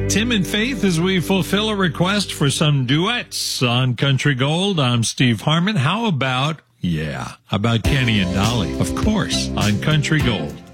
Tim and Faith as we fulfill a request for some duets on Country Gold. I'm Steve Harmon. How about Kenny and Dolly? Of course, on Country Gold.